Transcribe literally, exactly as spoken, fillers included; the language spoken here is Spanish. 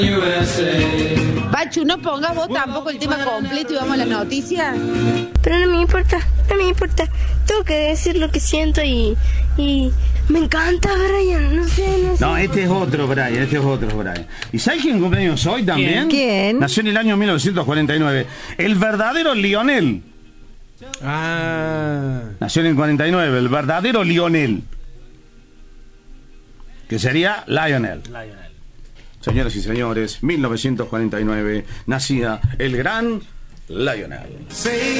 Pachu, no pongas vos tampoco el tema completo y vamos a las noticias. Pero no me importa, no me importa. Tengo que decir lo que siento y... y me encanta Brian, no sé, no sé. No, este es otro Brian, este es otro Brian. ¿Y sabes quién cumpleaños hoy también? ¿Quién? Nació en el año mil novecientos cuarenta y nueve. El verdadero Lionel. Ah. Nació en el cuarenta y nueve, el verdadero Lionel. Que sería Lionel. Lionel. Señoras y señores, mil novecientos cuarenta y nueve nacía el gran Lionel.